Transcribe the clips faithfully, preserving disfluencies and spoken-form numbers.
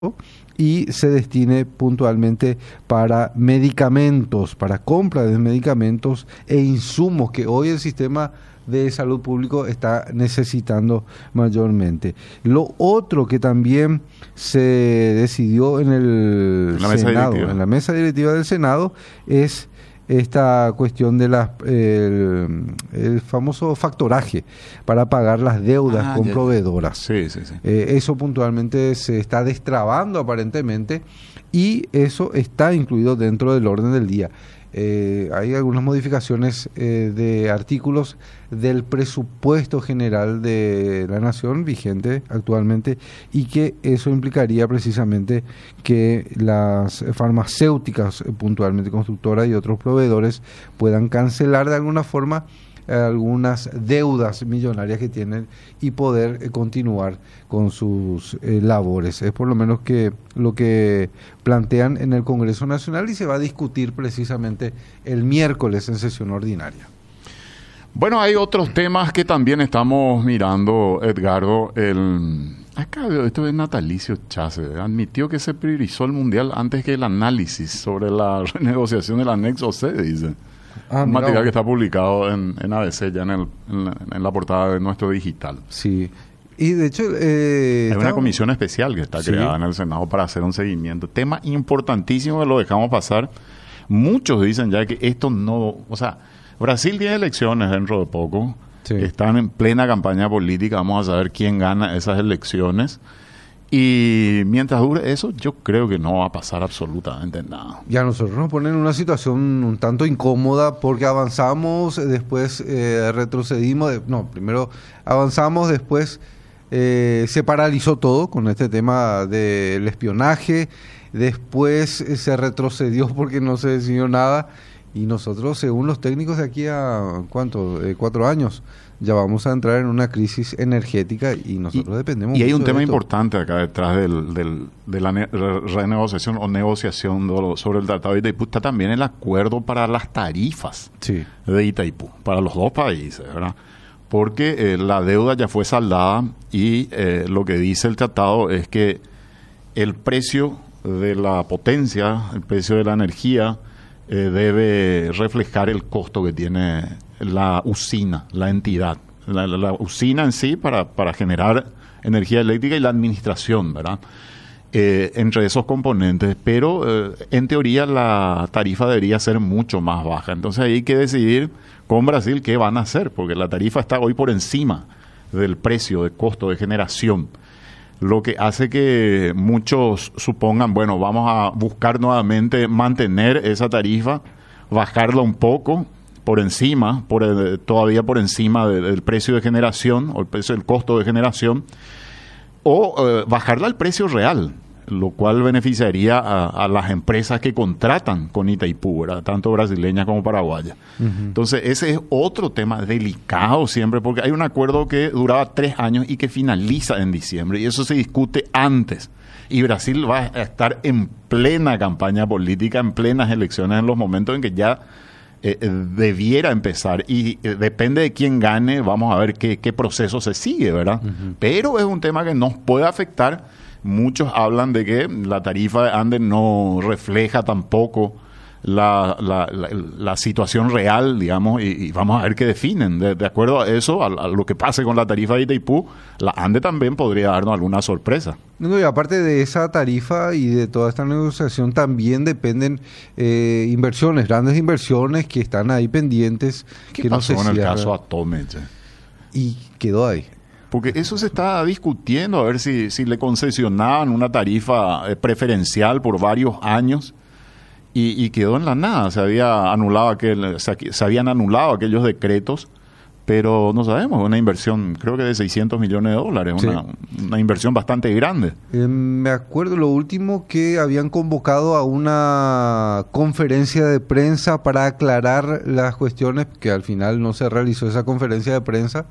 y se destine puntualmente para medicamentos, para compra de medicamentos e insumos que hoy el sistema de salud público está necesitando mayormente. Lo otro que también se decidió en el en la mesa Senado, directiva. en la mesa directiva del Senado, es esta cuestión de las el, el famoso factoraje para pagar las deudas Ah, con ya, proveedoras. Sí, sí, sí. Eh, eso puntualmente se está destrabando aparentemente y eso está incluido dentro del orden del día. Eh, hay algunas modificaciones eh, de artículos del presupuesto general de la Nación vigente actualmente y que eso implicaría precisamente que las farmacéuticas, eh, puntualmente constructoras y otros proveedores puedan cancelar de alguna forma algunas deudas millonarias que tienen y poder eh, continuar con sus eh, labores. Es por lo menos que lo que plantean en el Congreso Nacional y se va a discutir precisamente el miércoles en sesión ordinaria. Bueno, hay otros temas que también estamos mirando, Edgardo. El, acá esto es Natalicio Chase, admitió que se priorizó el Mundial antes que el análisis sobre la renegociación del anexo C, dice. Ah, un mira, material que está publicado en, en A B C, ya en, el, en, la, en la portada de nuestro digital. Sí. Y de hecho... Eh, Hay está... una comisión especial que está Sí. creada en el Senado para hacer un seguimiento. Tema importantísimo que lo dejamos pasar. Muchos dicen ya que esto no... O sea, Brasil tiene elecciones dentro de poco. Sí. Están en plena campaña política. Vamos a saber quién gana esas elecciones. Y mientras dure eso, yo creo que no va a pasar absolutamente nada. Ya nosotros nos ponen en una situación un tanto incómoda porque avanzamos, después eh, retrocedimos, de- no, primero avanzamos, después eh, se paralizó todo con este tema del espionaje, después eh, se retrocedió porque no se decidió nada y nosotros, según los técnicos de aquí a, ¿cuánto? Eh, cuatro años, ya vamos a entrar en una crisis energética y nosotros Y- dependemos Y hay mucho un de tema esto. importante acá detrás del, del- de la ne- re- renegociación o negociación de lo- sobre el Tratado de Itaipú. Está también el acuerdo para las tarifas Sí, de Itaipú, para los dos países, ¿verdad? Porque eh, la deuda ya fue saldada y eh, lo que dice el tratado es que el precio de la potencia, el precio de la energía, eh, debe reflejar el costo que tiene la usina, la entidad. La, la- la usina en sí para, para generar energía eléctrica y la administración, ¿verdad? Eh, entre esos componentes, pero eh, en teoría la tarifa debería ser mucho más baja. Entonces hay que decidir con Brasil qué van a hacer, porque la tarifa está hoy por encima del precio de costo de generación, lo que hace que muchos supongan, bueno, vamos a buscar nuevamente mantener esa tarifa, bajarla un poco por encima, por el- todavía por encima de- del precio de generación o el precio del costo de generación, o eh, bajarla al precio real, lo cual beneficiaría a, a las empresas que contratan con Itaipú, ¿verdad? Tanto brasileñas como paraguayas. Entonces, ese es otro tema delicado siempre, porque hay un acuerdo que duraba tres años y que finaliza en diciembre, y eso se discute antes. Y Brasil va a estar en plena campaña política, en plenas elecciones, en los momentos en que ya eh, eh, debiera empezar. Y eh, depende de quién gane, vamos a ver qué, qué proceso se sigue, ¿verdad? Pero es un tema que nos puede afectar. Muchos hablan de que la tarifa de Andes no refleja tampoco la, la, la, la situación real, digamos, y, y vamos a ver qué definen. De, de acuerdo a eso, a, a lo que pase con la tarifa de Itaipú, la Andes también podría darnos alguna sorpresa. No, y aparte de esa tarifa y de toda esta negociación también dependen eh, inversiones, grandes inversiones que están ahí pendientes. ¿Qué que pasó no se con el cierran. caso Atome, che? Y quedó ahí. Porque eso se está discutiendo, a ver si, si le concesionaban una tarifa eh, preferencial por varios años y, y quedó en la nada. Se había anulado aquel, se, se habían anulado aquellos decretos, pero no sabemos, una inversión creo que de seiscientos millones de dólares, Sí. una, una inversión bastante grande. Eh, me acuerdo lo último que habían convocado a una conferencia de prensa para aclarar las cuestiones, que al final no se realizó esa conferencia de prensa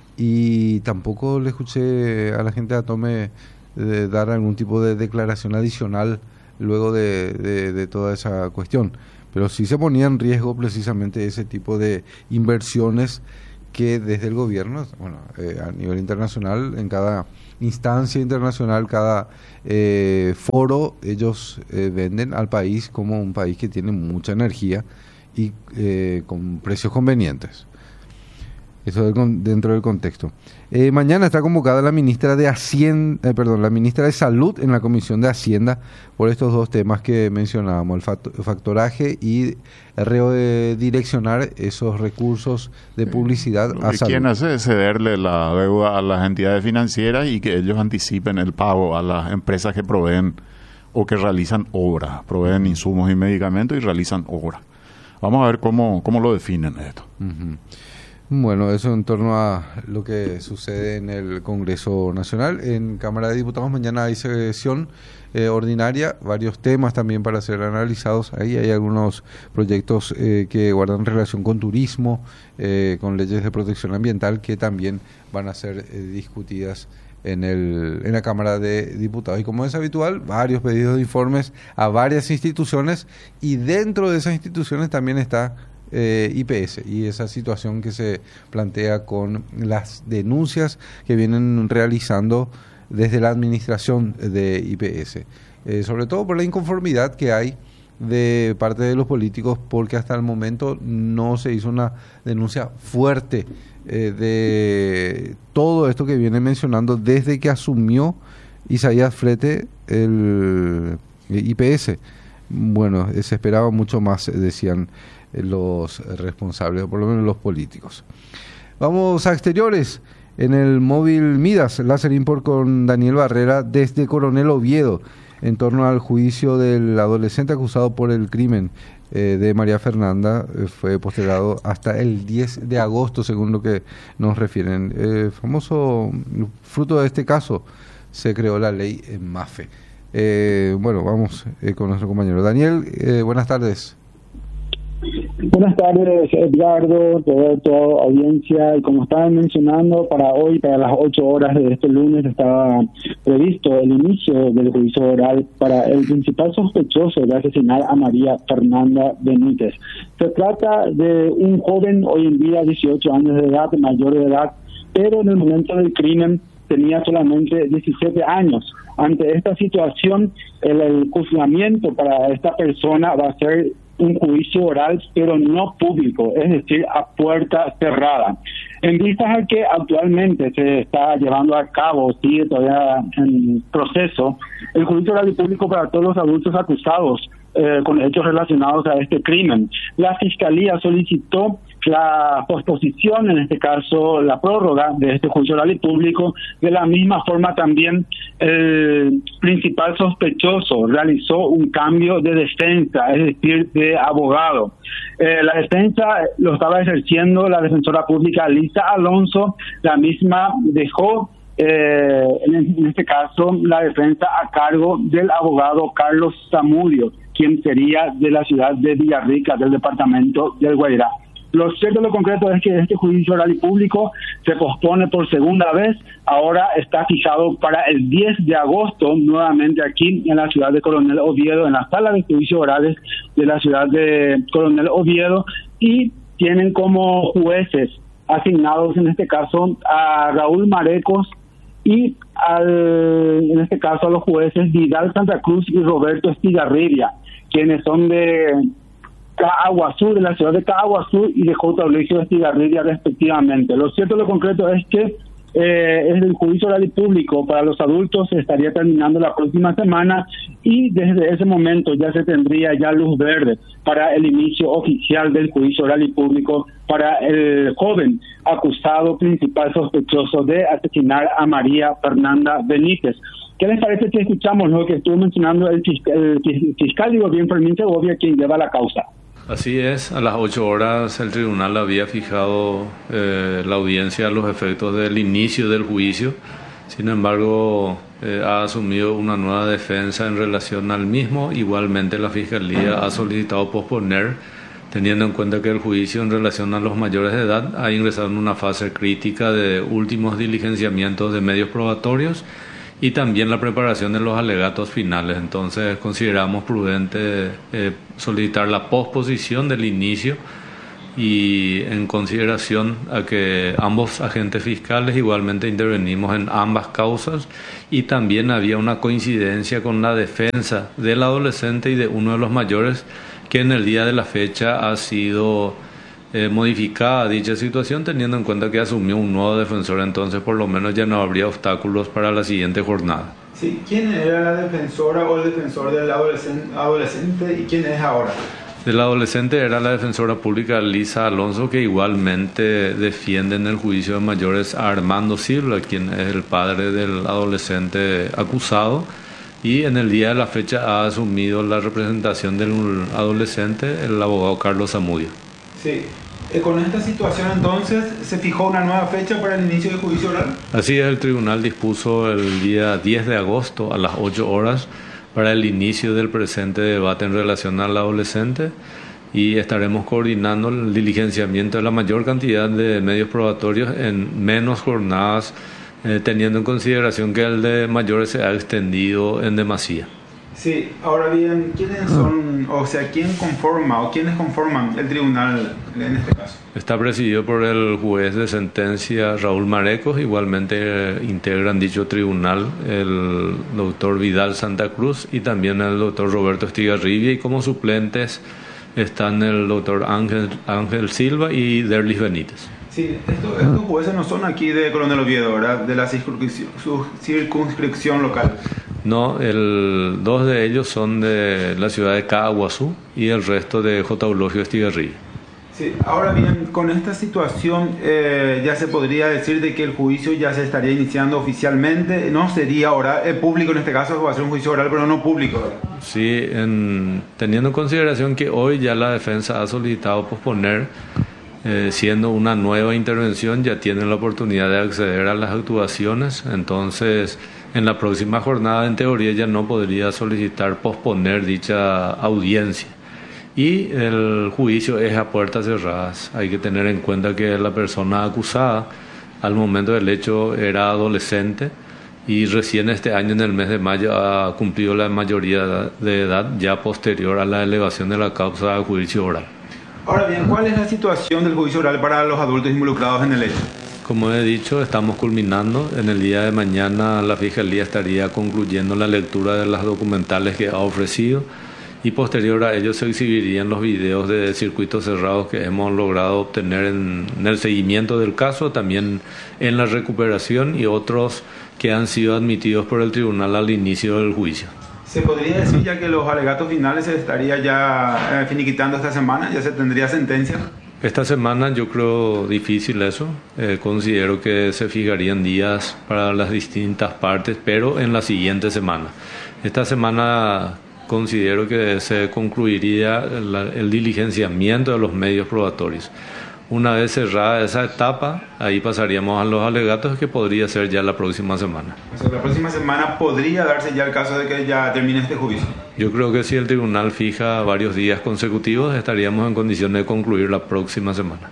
y tampoco le escuché a la gente de Atome de dar algún tipo de declaración adicional luego de, de, de toda esa cuestión. Pero sí se ponía en riesgo precisamente ese tipo de inversiones que desde el gobierno, bueno, eh, a nivel internacional, en cada instancia internacional, cada eh, foro, ellos eh, venden al país como un país que tiene mucha energía y eh, con precios convenientes. Eso dentro del contexto. Eh, mañana está convocada la ministra de Hacienda, eh, perdón, la ministra de Salud en la Comisión de Hacienda por estos dos temas que mencionábamos, el factoraje y redireccionar esos recursos de publicidad Lo a que salud. quieren hacer es cederle la deuda a las entidades financieras y que ellos anticipen el pago a las empresas que proveen o que realizan obras, proveen insumos y medicamentos y realizan obras. Vamos a ver cómo, cómo lo definen esto. Uh-huh. Bueno, eso en torno a lo que sucede en el Congreso Nacional. En Cámara de Diputados mañana hay sesión eh, ordinaria, varios temas también para ser analizados. Ahí hay algunos proyectos eh, que guardan relación con turismo, eh, con leyes de protección ambiental que también van a ser eh, discutidas en el en la Cámara de Diputados. Y como es habitual, varios pedidos de informes a varias instituciones y dentro de esas instituciones también está Eh, I P S y esa situación que se plantea con las denuncias que vienen realizando desde la administración de I P S, eh, sobre todo por la inconformidad que hay de parte de los políticos, porque hasta el momento no se hizo una denuncia fuerte eh, de todo esto que viene mencionando desde que asumió Isaías Flete el I P S. Bueno, se esperaba mucho más, decían los responsables, o por lo menos los políticos. Vamos a exteriores. En el móvil Midas, Láser Import con Daniel Barrera desde Coronel Oviedo, en torno al juicio del adolescente acusado por el crimen eh, de María Fernanda, eh, fue postergado hasta el diez de agosto, según lo que nos refieren. Eh, famoso fruto de este caso, se creó la ley en MAFE. Eh, bueno, vamos eh, con nuestro compañero. Daniel, eh, buenas tardes. Buenas tardes, Edgardo, toda tu audiencia. Y como estaban mencionando, para hoy, para las ocho horas de este lunes, estaba previsto el inicio del juicio oral para el principal sospechoso de asesinar a María Fernanda Benítez. Se trata de un joven, hoy en día dieciocho años de edad, mayor de edad, pero en el momento del crimen tenía solamente diecisiete años. Ante esta situación, el, el juzgamiento para esta persona va a ser un juicio oral, pero no público, es decir, a puerta cerrada. En vistas a que actualmente se está llevando a cabo, sigue todavía en proceso, el juicio oral y público para todos los adultos acusados eh, con hechos relacionados a este crimen. La Fiscalía solicitó la posposición, en este caso la prórroga de este juicio oral y público. De la misma forma también el principal sospechoso realizó un cambio de defensa, es decir, de abogado. Eh, la defensa lo estaba ejerciendo la defensora pública Lisa Alonso, la misma dejó eh, en, en este caso la defensa a cargo del abogado Carlos Zamudio, quien sería de la ciudad de Villarrica, del departamento del Guairá. Lo cierto, lo concreto es que este juicio oral y público se pospone por segunda vez. Ahora está fijado para el diez de agosto, nuevamente aquí en la ciudad de Coronel Oviedo, en la sala de juicios orales de la ciudad de Coronel Oviedo, y tienen como jueces asignados en este caso a Raúl Marecos y al, en este caso a los jueces Vidal Santa Cruz y Roberto Estigarribia, quienes son de Caguazú, de la ciudad de Caguazú, y de J. Eulogio Estigarribia respectivamente. Lo cierto, lo concreto es que eh, el juicio oral y público para los adultos se estaría terminando la próxima semana, y desde ese momento ya se tendría ya luz verde para el inicio oficial del juicio oral y público para el joven acusado principal sospechoso de asesinar a María Fernanda Benítez. ¿Qué les parece si escuchamos lo que estuvo mencionando el fiscal, el fiscal de gobierno Fermín Segovia, quien lleva la causa? Así es, a las ocho horas el tribunal había fijado eh, la audiencia a los efectos del inicio del juicio. Sin embargo, eh, ha asumido una nueva defensa en relación al mismo. Igualmente, la Fiscalía ha solicitado posponer, teniendo en cuenta que el juicio en relación a los mayores de edad ha ingresado en una fase crítica de últimos diligenciamientos de medios probatorios y también la preparación de los alegatos finales. Entonces consideramos prudente eh, solicitar la posposición del inicio y en consideración a que ambos agentes fiscales igualmente intervenimos en ambas causas y también había una coincidencia con la defensa del adolescente y de uno de los mayores que en el día de la fecha ha sido eh, modificada dicha situación, teniendo en cuenta que asumió un nuevo defensor, entonces por lo menos ya no habría obstáculos para la siguiente jornada. Sí, ¿quién era la defensora o el defensor del adolescente, adolescente y quién es ahora? Del adolescente era la defensora pública Lisa Alonso, que igualmente defiende en el juicio de mayores a Armando Silva, quien es el padre del adolescente acusado, y en el día de la fecha ha asumido la representación del adolescente el abogado Carlos Zamudio. Sí. Con esta situación entonces se fijó una nueva fecha para el inicio del juicio oral. Así es, el tribunal dispuso el día diez de agosto a las ocho horas para el inicio del presente debate en relación al adolescente y estaremos coordinando el diligenciamiento de la mayor cantidad de medios probatorios en menos jornadas, eh, teniendo en consideración que el de mayores se ha extendido en demasía. Sí, ahora bien, ¿quiénes son, o sea, quién conforma o quiénes conforman el tribunal en este caso? Está presidido por el juez de sentencia Raúl Marecos, igualmente eh, integran dicho tribunal el doctor Vidal Santa Cruz y también el doctor Roberto Estigarribia, y como suplentes están el doctor Ángel, Ángel Silva y Derlis Benítez. Sí, esto, estos jueces no son aquí de Coronel Oviedo, ¿verdad? De la circunscripción, circunscripción local. No, el, dos de ellos son de la ciudad de Caaguazú y el resto de J. Eulogio Estigarribia. Sí, ahora bien, con esta situación eh, ya se podría decir de que el juicio ya se estaría iniciando oficialmente, no sería oral, eh, público en este caso, va a ser un juicio oral, pero no público, ¿verdad? Sí, en, teniendo en consideración que hoy ya la defensa ha solicitado posponer, eh, siendo una nueva intervención, ya tienen la oportunidad de acceder a las actuaciones, entonces en la próxima jornada en teoría ya no podría solicitar posponer dicha audiencia. Y el juicio es a puertas cerradas. Hay que tener en cuenta que la persona acusada al momento del hecho era adolescente y recién este año, en el mes de mayo, ha cumplido la mayoría de edad, ya posterior a la elevación de la causa a juicio oral. Ahora bien, ¿cuál es la situación del juicio oral para los adultos involucrados en el hecho? Como he dicho, estamos culminando. En el día de mañana la Fiscalía estaría concluyendo la lectura de las documentales que ha ofrecido y posterior a ello se exhibirían los videos de circuitos cerrados que hemos logrado obtener en, en el seguimiento del caso, también en la recuperación y otros que han sido admitidos por el tribunal al inicio del juicio. ¿Se podría decir ya que los alegatos finales se estaría ya eh, finiquitando esta semana? ¿Ya se tendría sentencia? Esta semana yo creo difícil eso, eh, considero que se fijarían días para las distintas partes, pero en la siguiente semana. Esta semana considero que se concluiría el, el diligenciamiento de los medios probatorios. Una vez cerrada esa etapa, ahí pasaríamos a los alegatos, que podría ser ya la próxima semana. O sea, la próxima semana podría darse ya el caso de que ya termine este juicio. Yo creo que si el tribunal fija varios días consecutivos, estaríamos en condiciones de concluir la próxima semana.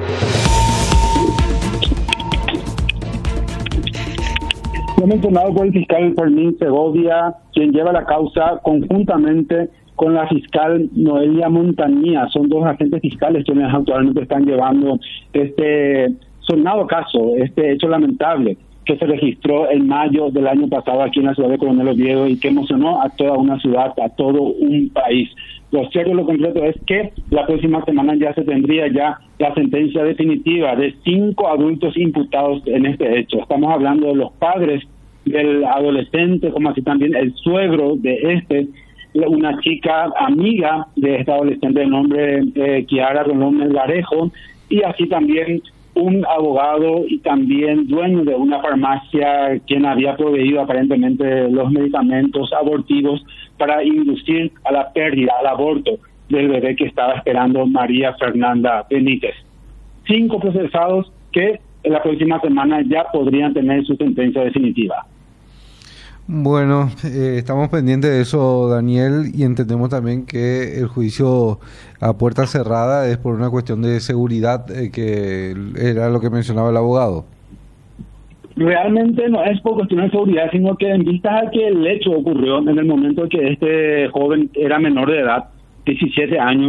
Fue mencionado por el fiscal Fermín Segovia, quien lleva la causa conjuntamente con la fiscal Noelia Montanía. Son dos agentes fiscales quienes actualmente están llevando este sonado caso, este hecho lamentable que se registró en mayo del año pasado aquí en la ciudad de Coronel Oviedo y que emocionó a toda una ciudad, a todo un país. Lo cierto y lo concreto es que la próxima semana ya se tendría ya la sentencia definitiva de cinco adultos imputados en este hecho. Estamos hablando de los padres del adolescente, como así también el suegro de este, una chica amiga de esta adolescente de nombre eh, Kiara Rolón Melgarejo, y así también un abogado y también dueño de una farmacia quien había proveído aparentemente los medicamentos abortivos para inducir a la pérdida, al aborto del bebé que estaba esperando María Fernanda Benítez. Cinco procesados que en la próxima semana ya podrían tener su sentencia definitiva. Bueno, eh, estamos pendientes de eso, Daniel, y entendemos también que el juicio a puerta cerrada es por una cuestión de seguridad, eh, que era lo que mencionaba el abogado. Realmente no es por cuestión de seguridad, sino que en vista a que el hecho ocurrió en el momento que este joven era menor de edad, diecisiete años,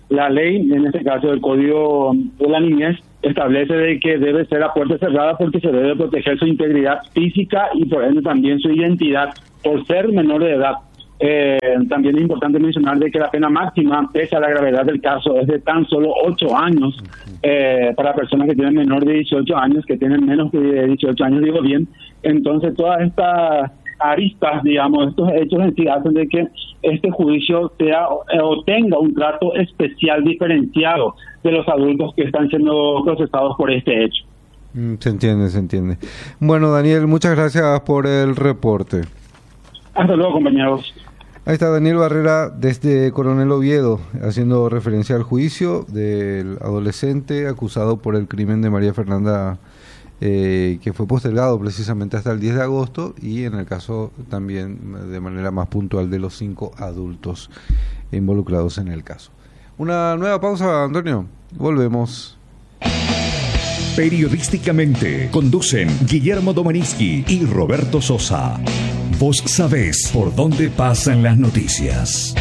La ley, en este caso el Código de la Niñez, establece de que debe ser a puerta cerrada porque se debe proteger su integridad física y por ende también su identidad por ser menor de edad. Eh, también es importante mencionar de que la pena máxima, pese a la gravedad del caso, es de tan solo ocho años eh, para personas que tienen menor de dieciocho años, que tienen menos de dieciocho años, digo bien. Entonces todas estas aristas, digamos, estos hechos en sí hacen de que este juicio sea o tenga un trato especial diferenciado de los adultos que están siendo procesados por este hecho. Se entiende, se entiende. Bueno, Daniel, muchas gracias por el reporte. Hasta luego, compañeros. Ahí está Daniel Barrera desde Coronel Oviedo, haciendo referencia al juicio del adolescente acusado por el crimen de María Fernanda, eh, que fue postergado precisamente hasta el diez de agosto, y en el caso también de manera más puntual de los cinco adultos involucrados en el caso. Una nueva pausa, Antonio. Volvemos. Periodísticamente conducen Guillermo Domeninsky y Roberto Sosa. Vos sabés por dónde pasan las noticias.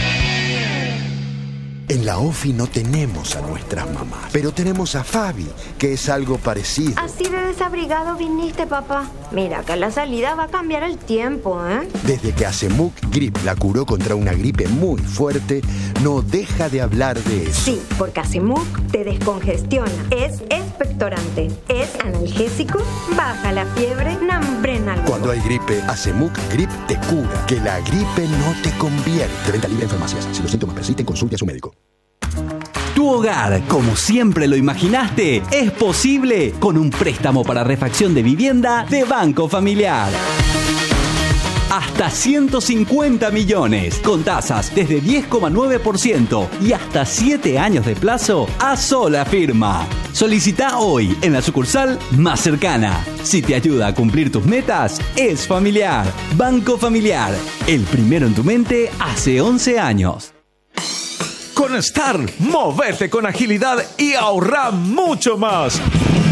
En la OFI no tenemos a nuestras mamás, pero tenemos a Fabi, que es algo parecido. Así de desabrigado viniste, papá. Mira, que la salida va a cambiar el tiempo, ¿eh? Desde que Acemuk Grip la curó contra una gripe muy fuerte, no deja de hablar de eso. Sí, porque Acemuk te descongestiona, es expectorante, es analgésico, baja la fiebre, nambrena al Cuando hay gripe, Acemuk Grip te cura. Que la gripe no te convierte. De venta libre en farmacias. Si los síntomas persisten, consulte a su médico. Tu hogar, como siempre lo imaginaste, es posible con un préstamo para refacción de vivienda de Banco Familiar. Hasta ciento cincuenta millones, con tasas desde diez coma nueve por ciento y hasta siete años de plazo a sola firma. Solicita hoy en la sucursal más cercana. Si te ayuda a cumplir tus metas, es Familiar. Banco Familiar, el primero en tu mente hace once años. Con Star, movete con agilidad y ahorra mucho más.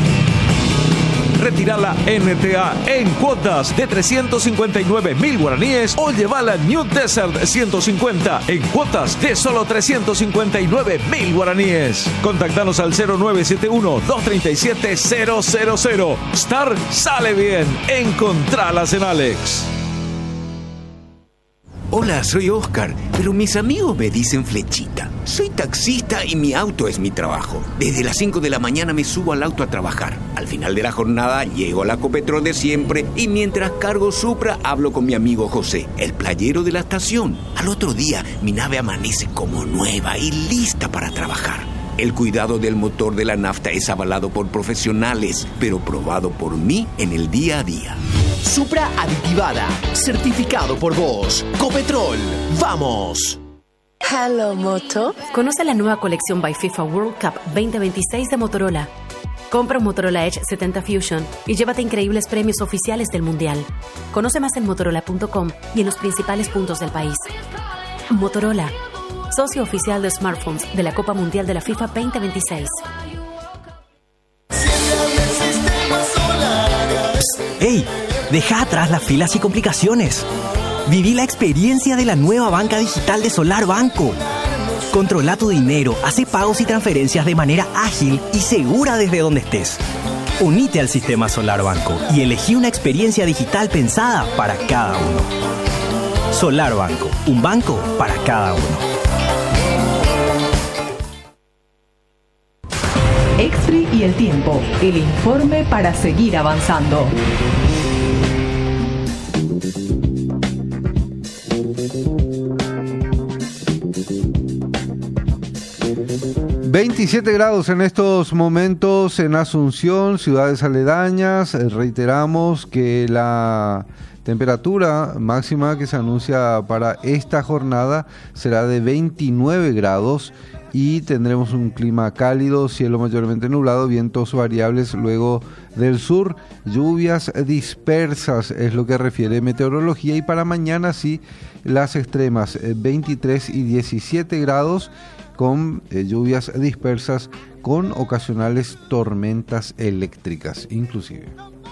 Retira la N T A en cuotas de trescientos cincuenta y nueve mil guaraníes o lleva la New Desert ciento cincuenta en cuotas de solo trescientos cincuenta y nueve mil guaraníes. Contactanos al cero nueve siete uno, dos tres siete, cero cero cero. Star sale bien. Encontralas en Alex. Hola, soy Oscar, pero mis amigos me dicen Flechita. Soy taxista y mi auto es mi trabajo. Desde las cinco de la mañana me subo al auto a trabajar. Al final de la jornada llego a la Copetrol de siempre y mientras cargo Supra hablo con mi amigo José, el playero de la estación. Al otro día mi nave amanece como nueva y lista para trabajar. El cuidado del motor de la nafta es avalado por profesionales, pero probado por mí en el día a día. Supra aditivada, certificado por vos. Copetrol, ¡vamos! Hello, Moto. Conoce la nueva colección by FIFA World Cup veinte veintiséis de Motorola. Compra un Motorola Edge setenta Fusion y llévate increíbles premios oficiales del Mundial. Conoce más en motorola punto com y en los principales puntos del país. Motorola, socio oficial de smartphones de la Copa Mundial de la FIFA veinte veintiséis. ¡Ey! Deja atrás las filas y complicaciones. Viví la experiencia de la nueva banca digital de Solar Banco. Controla tu dinero, hace pagos y transferencias de manera ágil y segura desde donde estés. Unite al sistema Solar Banco y elegí una experiencia digital pensada para cada uno. Solar Banco, un banco para cada uno. Exfree y el tiempo, el informe para seguir avanzando. veintisiete grados en estos momentos en Asunción, ciudades aledañas. Reiteramos que la temperatura máxima que se anuncia para esta jornada será de veintinueve grados y tendremos un clima cálido, cielo mayormente nublado, vientos variables luego del sur, lluvias dispersas es lo que refiere meteorología. Y para mañana sí, las extremas veintitrés y diecisiete grados con eh, lluvias dispersas con ocasionales tormentas eléctricas inclusive.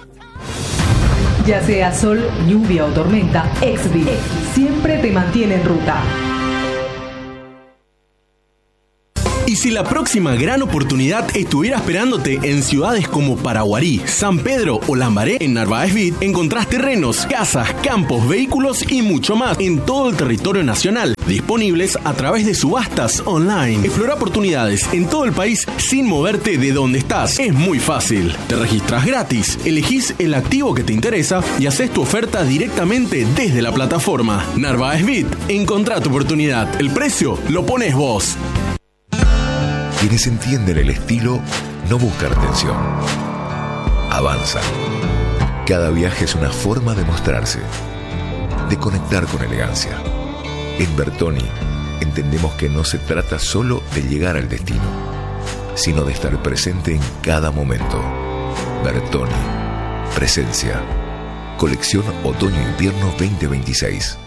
Ya sea sol, lluvia o tormenta, Exfree siempre te mantiene en ruta. Y si Si la próxima gran oportunidad estuviera esperándote en ciudades como Paraguarí, San Pedro o Lambaré, en Narváez Vid encontrás terrenos, casas, campos, vehículos y mucho más en todo el territorio nacional, disponibles a través de subastas online. Explora oportunidades en todo el país sin moverte de donde estás. Es muy fácil. Te registras gratis, elegís el activo que te interesa y haces tu oferta directamente desde la plataforma. Narváez Vid, encontrá tu oportunidad. El precio lo pones vos. Quienes entienden el estilo no buscan atención. Avanzan. Cada viaje es una forma de mostrarse, de conectar con elegancia. En Bertoni entendemos que no se trata solo de llegar al destino, sino de estar presente en cada momento. Bertoni. Presencia. Colección Otoño-Invierno veinte veintiséis.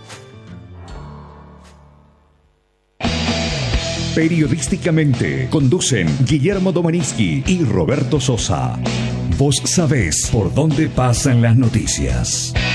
Periodísticamente conducen Guillermo Domenischki y Roberto Sosa. Vos sabés por dónde pasan las noticias.